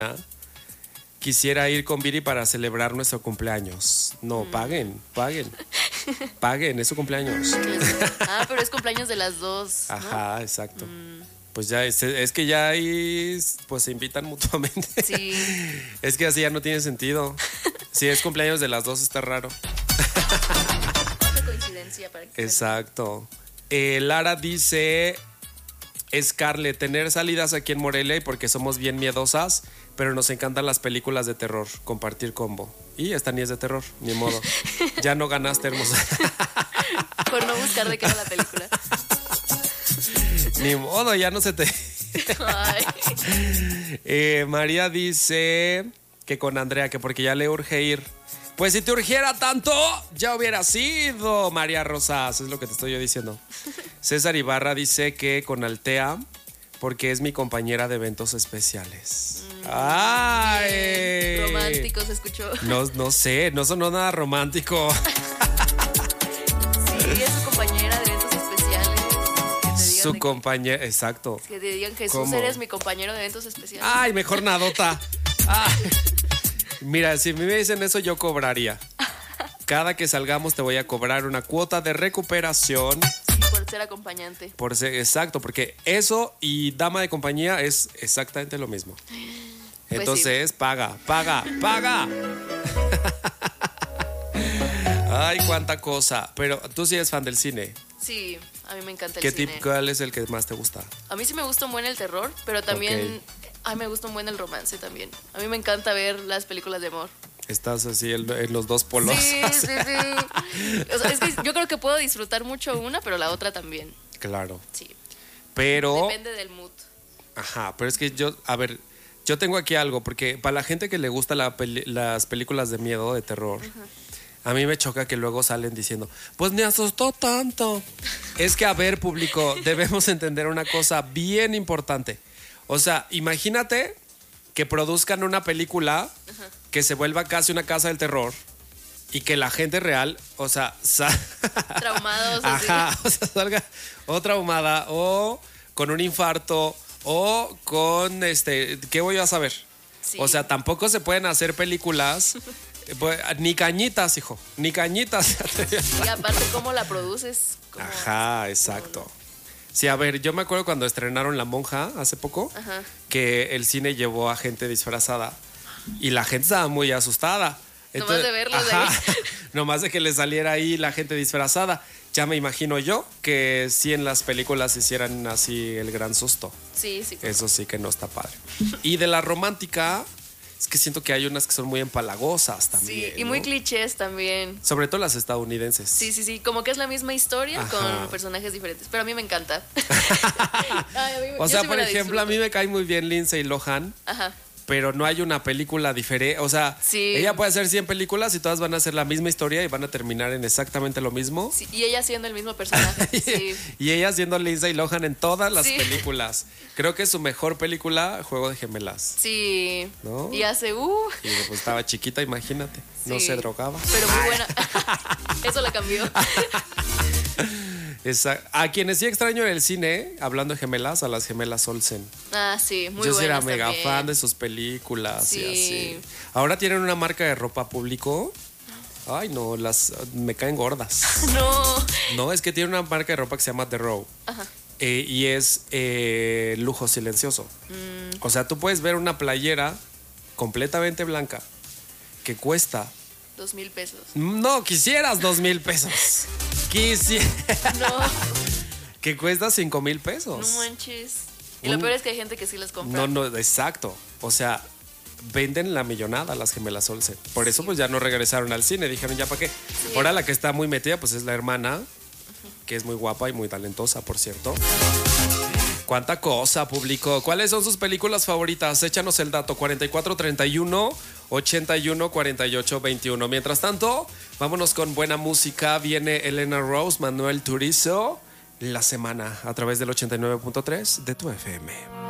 quisiera ir con Viri para celebrar nuestro cumpleaños. No, paguen, es su cumpleaños. Pero es cumpleaños de las dos, ¿no? Ajá, exacto. Pues ya, es que ya ahí pues se invitan mutuamente. Sí. Es que así ya no tiene sentido. Si es cumpleaños de las dos está raro. Otra coincidencia para que Exacto. Lara dice, Scarlett, tener salidas aquí en Morelia y porque somos bien miedosas, pero nos encantan las películas de terror, compartir combo. Y esta ni es de terror, ni modo. Ya no ganaste, hermosa. Por no buscar de qué era la película. Ni modo, ya no se te... María dice que con Andrea, que porque ya le urge ir. Pues si te urgiera tanto, ya hubiera sido, María Rosas, es lo que te estoy yo diciendo. César Ibarra dice que con Altea, porque es mi compañera de eventos especiales. ¡Ay! Romántico se escuchó. No sé, no sonó nada romántico. Sí, es su compañera de eventos especiales. Su compañera, exacto. Que te digan, Jesús, ¿Cómo? eres mi compañero de eventos especiales. Ay, mejor nadota. Ay. Mira, si me dicen eso, yo cobraría. Cada que salgamos te voy a cobrar una cuota de recuperación. Sí, por ser acompañante. Exacto, porque eso y dama de compañía es exactamente lo mismo. Pues entonces, sí. paga. Ay, cuánta cosa. Pero tú sí eres fan del cine. Sí, a mí me encanta el ¿Qué cine. tipo, cuál es el que más te gusta? A mí sí me gusta un buen el terror, pero también me gusta un buen el romance también. A mí me encanta ver las películas de amor. Estás así en los dos polos. Sí. O sea, es que yo creo que puedo disfrutar mucho una, pero la otra también. Claro. Sí. Pero... Depende del mood. Ajá, pero es que yo tengo aquí algo, porque para la gente que le gusta las películas de miedo, de terror, a mí me choca que luego salen diciendo, pues me asustó tanto. Es que, a ver, público, debemos entender una cosa bien importante. O sea, imagínate que produzcan una película que se vuelva casi una casa del terror y que la gente real, o sea, Traumados. ajá, o sea, salga o traumada o con un infarto o con ¿qué voy a saber? Sí. O sea, tampoco se pueden hacer películas ni cañitas, hijo, ni cañitas. Y aparte, ¿cómo la produces? Ajá, exacto. Sí, a ver, yo me acuerdo cuando estrenaron La Monja hace poco, que el cine llevó a gente disfrazada y la gente estaba muy asustada. Entonces, nomás de verlos de ahí. Nomás de que le saliera ahí la gente disfrazada. Ya me imagino yo que si en las películas hicieran así el gran susto. Sí. Eso sí que no está padre. Y de la romántica, es que siento que hay unas que son muy empalagosas también. Sí, y muy clichés también. Sobre todo las estadounidenses. Sí. Como que es la misma historia con personajes diferentes. Pero a mí me encanta. O sea, por ejemplo, a mí me cae muy bien Lindsay Lohan. Ajá. Pero no hay una película diferente. O sea, ella puede hacer 100 películas y todas van a ser la misma historia y van a terminar en exactamente lo mismo. Sí, y ella siendo el mismo personaje. Sí. Y ella siendo Lindsay Lohan en todas las películas. Creo que es su mejor película, Juego de Gemelas. Sí. ¿No? Y hace... Y pues estaba chiquita, imagínate. No se drogaba. Pero muy buena. Eso la cambió. A quienes sí extraño en el cine, hablando de gemelas, a las gemelas Olsen. Sí, muy buenas. Yo sí era mega también. fan de sus películas y así. Ahora tienen una marca de ropa público. Ay, no, me caen gordas. No, es que tiene una marca de ropa que se llama The Row. Ajá. Y es lujo silencioso. O sea, tú puedes ver una playera completamente blanca que cuesta 2,000 pesos. No, quisieras 2,000 pesos. No. Que cuesta 5,000 pesos. No manches. Y lo peor es que hay gente que sí las compra. No, exacto. O sea, venden la millonada las gemelas Olsen. Por eso pues ya no regresaron al cine. Dijeron, ¿ya para qué? Sí. Ahora la que está muy metida pues es la hermana, que es muy guapa y muy talentosa, por cierto. ¿Cuánta cosa, público? ¿Cuáles son sus películas favoritas? Échanos el dato, 4431 81 48 21. Mientras tanto, vámonos con buena música. Viene Elena Rose, Manuel Turizo, La Semana, a través del 89.3 de tu FM.